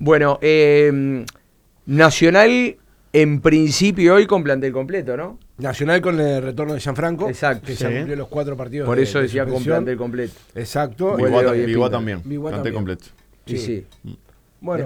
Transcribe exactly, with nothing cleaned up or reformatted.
Bueno, eh, Nacional en principio hoy con plantel completo, ¿no? Nacional con el retorno de Gianfranco. Exacto. Que Sí. ya cumplió los cuatro partidos. Por de, eso de decía con suspensión. plantel completo. Exacto. Bueno, Biguá, hoy es Biguá Pinto. también. Biguá Plantel también. completo. Sí, sí. Sí.